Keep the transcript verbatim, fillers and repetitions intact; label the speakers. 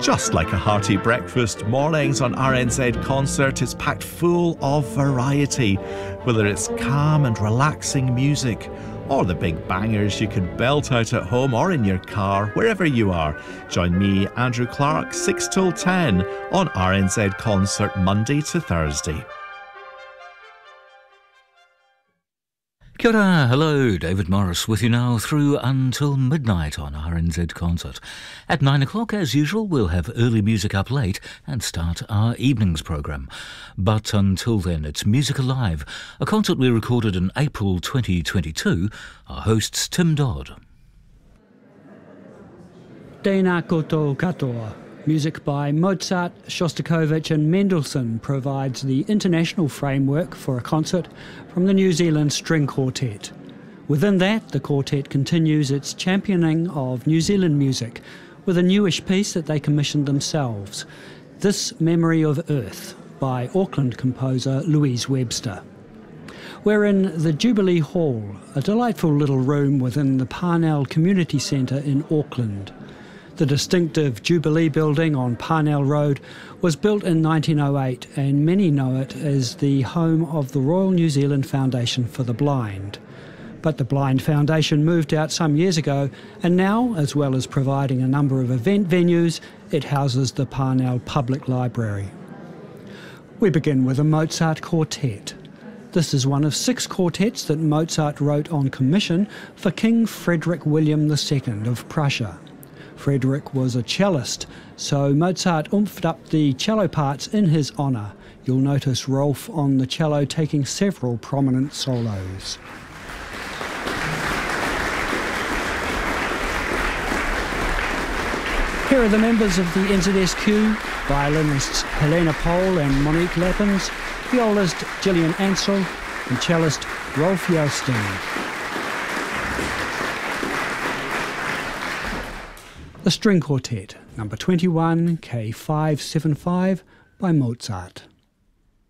Speaker 1: Just like a hearty breakfast, mornings on R N Z Concert is packed full of variety, whether it's calm and relaxing music or the big bangers you can belt out at home or in your car, wherever you are. Join me, Andrew Clark, six till ten on R N Z Concert, Monday to Thursday.
Speaker 2: Kia ora, hello, David Morris with you now through until midnight on R N Z Concert. At nine o'clock, as usual, we'll have early music up late and start our evenings programme. But until then, it's Music Alive, a concert we recorded in April twenty twenty-two. Our hosts, Tim Dodd.
Speaker 3: Tēnā koutou katoa. Music by Mozart, Shostakovich and Mendelssohn provides the international framework for a concert from the New Zealand String Quartet. Within that, the quartet continues its championing of New Zealand music with a newish piece that they commissioned themselves, This Memory of Earth by Auckland composer Louise Webster. We're in the Jubilee Hall, a delightful little room within the Parnell Community Centre in Auckland. The distinctive Jubilee building on Parnell Road was built in nineteen oh eight, and many know it as the home of the Royal New Zealand Foundation for the Blind. But the Blind Foundation moved out some years ago, and now, as well as providing a number of event venues, it houses the Parnell Public Library. We begin with a Mozart quartet. This is one of six quartets that Mozart wrote on commission for King Frederick William the Second of Prussia. Frederick was a cellist, so Mozart oomphed up the cello parts in his honour. You'll notice Rolf on the cello taking several prominent solos. Here are the members of the N Z S Q, violinists Helena Pohl and Monique Lappins, violist Gillian Ansell and cellist Rolf Yelstein. The String Quartet, number twenty-one, K five seventy-five by Mozart.